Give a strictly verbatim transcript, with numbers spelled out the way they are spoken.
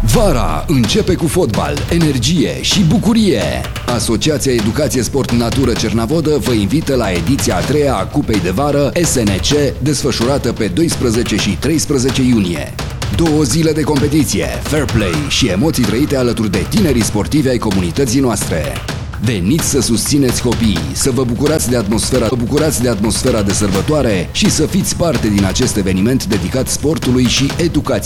Vara începe cu fotbal, energie și bucurie. Asociația Educație Sport Natură Cernavodă vă invită la ediția a treia a Cupei de Vară S N C, desfășurată pe doisprezece și treisprezece iunie. Două zile de competiție, fair play și emoții trăite alături de tinerii sportivi ai comunității noastre. Veniți să susțineți copiii, să vă bucurați de atmosfera, vă bucurați de atmosfera de sărbătoare și să fiți parte din acest eveniment dedicat sportului și educației.